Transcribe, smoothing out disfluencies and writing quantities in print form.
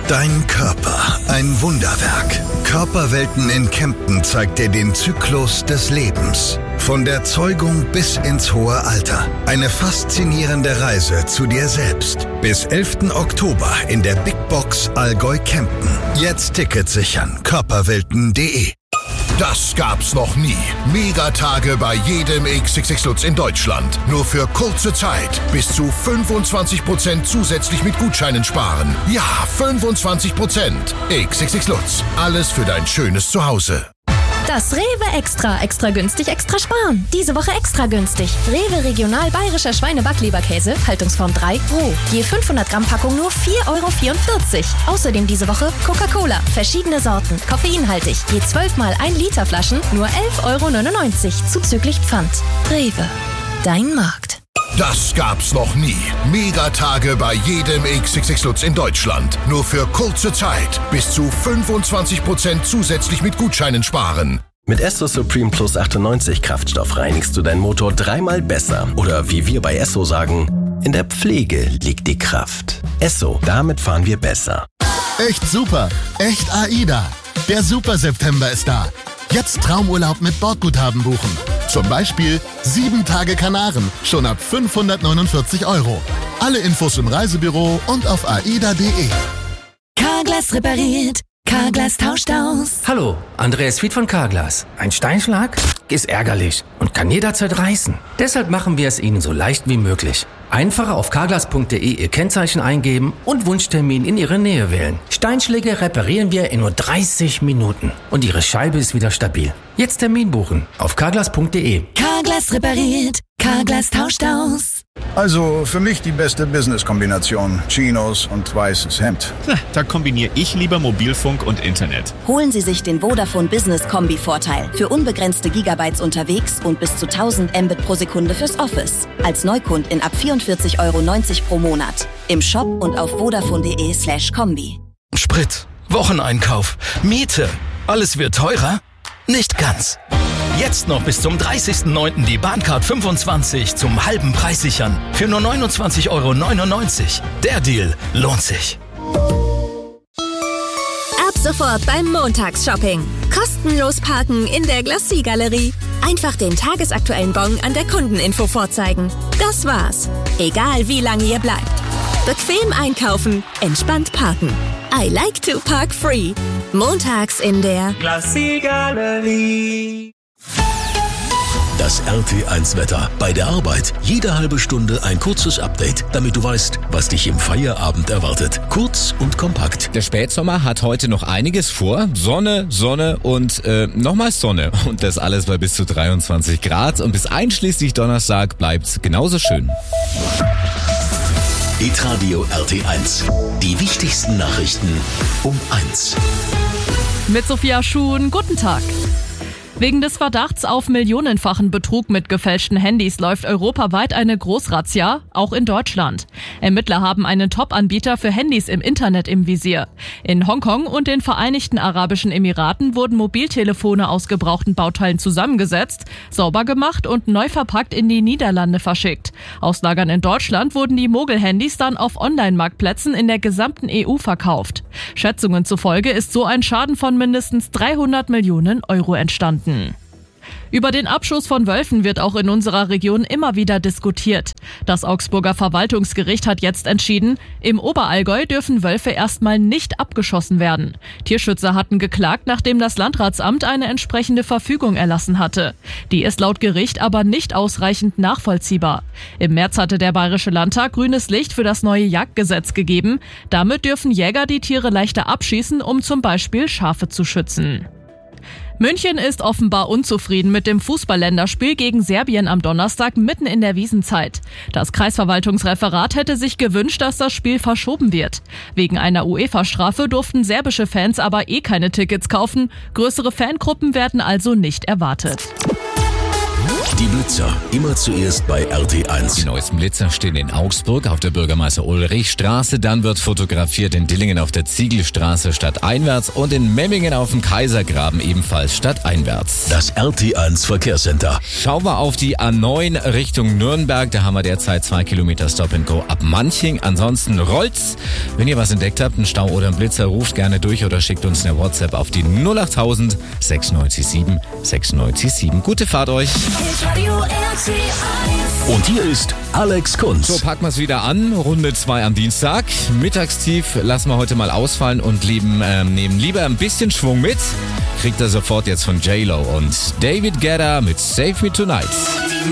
Dein Körper, ein Wunderwerk. Körperwelten in Kempten zeigt dir den Zyklus des Lebens. Von der Zeugung bis ins hohe Alter. Eine faszinierende Reise zu dir selbst. Bis 11. Oktober in der Big Box Allgäu Kempten. Jetzt Tickets sichern. Körperwelten.de. Das gab's noch nie. Megatage bei jedem XXX Lutz in Deutschland. Nur für kurze Zeit. Bis zu 25% zusätzlich mit Gutscheinen sparen. Ja, 25%. XXX Lutz. Alles für dein schönes Zuhause. Das Rewe Extra günstig, extra sparen. Diese Woche extra günstig. Rewe Regional Bayerischer Schweinebackleberkäse, Haltungsform 3, roh. Je 500 Gramm Packung nur 4,44 €. Außerdem diese Woche Coca-Cola, verschiedene Sorten, koffeinhaltig. Je 12 mal 1 Liter Flaschen nur 11,99 € zuzüglich Pfand. Rewe, dein Markt. Das gab's noch nie. Megatage bei jedem XXX Lutz in Deutschland. Nur für kurze Zeit. Bis zu 25% zusätzlich mit Gutscheinen sparen. Mit Esso Supreme Plus 98 Kraftstoff reinigst du deinen Motor 3-mal besser. Oder wie wir bei Esso sagen, in der Pflege liegt die Kraft. Esso, damit fahren wir besser. Echt super. Echt AIDA. Der Super September ist da. Jetzt Traumurlaub mit Bordguthaben buchen. Zum Beispiel 7 Tage Kanaren, schon ab 549 €. Alle Infos im Reisebüro und auf aida.de. Carglass repariert, Carglass tauscht aus. Hallo, Andreas Fied von Carglass. Ein Steinschlag ist ärgerlich und kann jederzeit reißen. Deshalb machen wir es Ihnen so leicht wie möglich. Einfach auf carglass.de Ihr Kennzeichen eingeben und Wunschtermin in Ihre Nähe wählen. Steinschläge reparieren wir in nur 30 Minuten und Ihre Scheibe ist wieder stabil. Jetzt Termin buchen auf carglass.de. Carglass repariert, Carglass tauscht aus. Also für mich die beste Business-Kombination. Chinos und weißes Hemd. Da kombiniere ich lieber Mobilfunk und Internet. Holen Sie sich den Vodafone Business Kombi-Vorteil. Für unbegrenzte Gigabytes unterwegs und bis zu 1000 Mbit pro Sekunde fürs Office. Als Neukundin ab 44,90 € pro Monat. Im Shop und auf vodafone.de/kombi. Sprit, Wocheneinkauf, Miete. Alles wird teurer? Nicht ganz. Jetzt noch bis zum 30.09. die Bahncard 25 zum halben Preis sichern. Für nur 29,99 €. Der Deal lohnt sich. Ab sofort beim Montagsshopping. Kostenlos parken in der Glacis-Galerie. Einfach den tagesaktuellen Bon an der Kundeninfo vorzeigen. Das war's. Egal wie lange ihr bleibt. Bequem einkaufen, entspannt parken. I like to park free. Montags in der Glacis-Galerie. Das RT1-Wetter. Bei der Arbeit jede halbe Stunde ein kurzes Update, damit du weißt, was dich im Feierabend erwartet. Kurz und kompakt. Der Spätsommer hat heute noch einiges vor. Sonne und nochmals Sonne. Und das alles bei bis zu 23 Grad. Und bis einschließlich Donnerstag bleibt's genauso schön. Hitradio RT1. Die wichtigsten Nachrichten um 1. Mit Sophia Schuhn, guten Tag. Wegen des Verdachts auf millionenfachen Betrug mit gefälschten Handys läuft europaweit eine Großrazzia, auch in Deutschland. Ermittler haben einen Top-Anbieter für Handys im Internet im Visier. In Hongkong und den Vereinigten Arabischen Emiraten wurden Mobiltelefone aus gebrauchten Bauteilen zusammengesetzt, sauber gemacht und neu verpackt in die Niederlande verschickt. Aus Lagern in Deutschland wurden die Mogel-Handys dann auf Online-Marktplätzen in der gesamten EU verkauft. Schätzungen zufolge ist so ein Schaden von mindestens 300 Millionen € entstanden. Über den Abschuss von Wölfen wird auch in unserer Region immer wieder diskutiert. Das Augsburger Verwaltungsgericht hat jetzt entschieden, im Oberallgäu dürfen Wölfe erstmal nicht abgeschossen werden. Tierschützer hatten geklagt, nachdem das Landratsamt eine entsprechende Verfügung erlassen hatte. Die ist laut Gericht aber nicht ausreichend nachvollziehbar. Im März hatte der Bayerische Landtag grünes Licht für das neue Jagdgesetz gegeben. Damit dürfen Jäger die Tiere leichter abschießen, um zum Beispiel Schafe zu schützen. München ist offenbar unzufrieden mit dem Fußballländerspiel gegen Serbien am Donnerstag mitten in der Wiesenzeit. Das Kreisverwaltungsreferat hätte sich gewünscht, dass das Spiel verschoben wird. Wegen einer UEFA-Strafe durften serbische Fans aber keine Tickets kaufen. Größere Fangruppen werden also nicht erwartet. Die Blitzer, immer zuerst bei RT1. Die neuesten Blitzer stehen in Augsburg auf der Bürgermeister-Ulrich-Straße. Dann wird fotografiert in Dillingen auf der Ziegelstraße stadteinwärts und in Memmingen auf dem Kaisergraben ebenfalls stadteinwärts. Das RT1 Verkehrscenter. Schauen wir auf die A9 Richtung Nürnberg. Da haben wir derzeit 2 Kilometer Stop and Go ab Manching. Ansonsten rollt's. Wenn ihr was entdeckt habt, einen Stau oder einen Blitzer, ruft gerne durch oder schickt uns eine WhatsApp auf die 08000 697 697. Gute Fahrt euch. Und hier ist Alex Kunz. So, packen wir es wieder an. Runde 2 am Dienstag. Mittagstief lassen wir heute mal ausfallen und nehmen lieber ein bisschen Schwung mit. Kriegt er sofort jetzt von J-Lo und David Guetta mit Save Me Tonight.